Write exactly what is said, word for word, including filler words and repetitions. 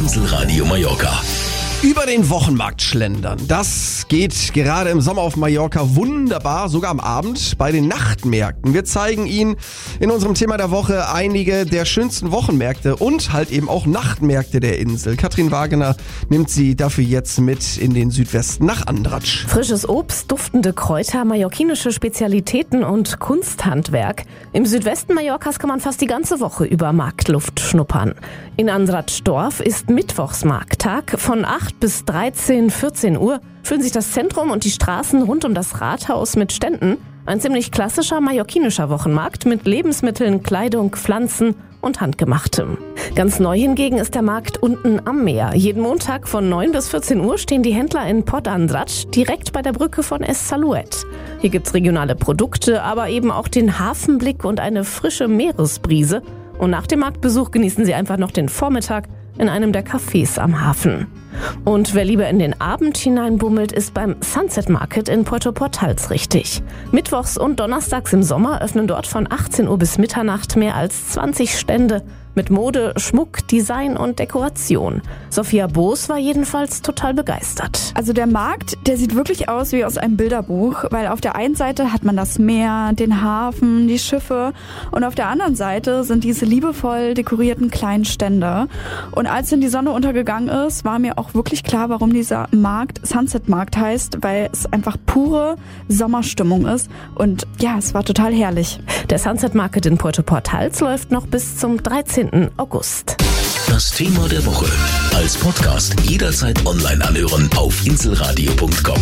Inselradio Mallorca. Über den Wochenmarkt schlendern. Das geht gerade im Sommer auf Mallorca wunderbar, sogar am Abend bei den Nachtmärkten. Wir zeigen Ihnen in unserem Thema der Woche einige der schönsten Wochenmärkte und halt eben auch Nachtmärkte der Insel. Katrin Wagener nimmt Sie dafür jetzt mit in den Südwesten nach Andratsch. Frisches Obst, duftende Kräuter, mallorquinische Spezialitäten und Kunsthandwerk. Im Südwesten Mallorcas kann man fast die ganze Woche über Marktluft schnuppern. In Andratsch-Dorf ist Mittwochsmarkttag. Von acht bis dreizehn, vierzehn Uhr füllen sich das Zentrum und die Straßen rund um das Rathaus mit Ständen. Ein ziemlich klassischer mallorquinischer Wochenmarkt mit Lebensmitteln, Kleidung, Pflanzen und Handgemachtem. Ganz neu hingegen ist der Markt unten am Meer. Jeden Montag von neun bis vierzehn Uhr stehen die Händler in Port Andratsch direkt bei der Brücke von Es Saluet. Hier gibt's regionale Produkte, aber eben auch den Hafenblick und eine frische Meeresbrise. Und nach dem Marktbesuch genießen Sie einfach noch den Vormittag in einem der Cafés am Hafen. Und wer lieber in den Abend hineinbummelt, ist beim Sunset Market in Puerto Portals richtig. Mittwochs und donnerstags im Sommer öffnen dort von achtzehn Uhr bis Mitternacht mehr als zwanzig Stände mit Mode, Schmuck, Design und Dekoration. Sophia Boos war jedenfalls total begeistert. Also der Markt, der sieht wirklich aus wie aus einem Bilderbuch, weil auf der einen Seite hat man das Meer, den Hafen, die Schiffe und auf der anderen Seite sind diese liebevoll dekorierten kleinen Stände. Und als dann die Sonne untergegangen ist, war mir auch wirklich klar, warum dieser Markt Sunset Markt heißt, weil es einfach pure Sommerstimmung ist und ja, es war total herrlich. Der Sunset Market in Puerto Portals läuft noch bis zum dreizehnten August. Das Thema der Woche als Podcast jederzeit online anhören auf inselradio punkt com.